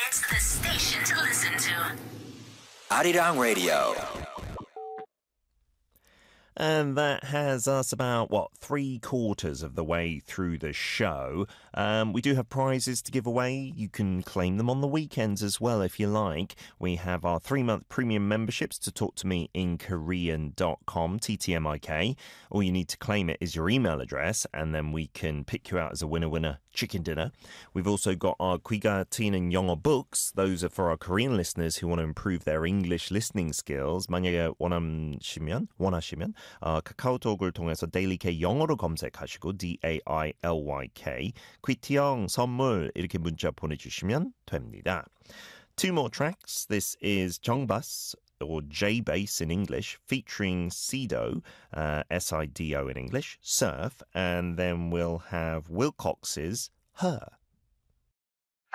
It's the station to listen to. Arirang Radio. And that has us about, 3/4 of the way through the show. We do have prizes to give away. You can claim them on the weekends as well if you like. We have our 3-month premium memberships to talk to me in Korean.com, TTMIK. All you need to claim it is your email address, and then we can pick you out as a winner chicken dinner. We've also got our 귀가 트이는 영어 books. Those are for our Korean listeners who want to improve their English listening skills. 만약에 원하시면 카카오톡을 통해서 데일리K 영어로 검색하시고 DAILYK 퀴티형 선물 이렇게 문자 보내주시면 됩니다. 2 more tracks. This is 정바스 or J-Bass in English, featuring Sido, S-I-D-O in English, Surf, and then we'll have Wilcox's Her.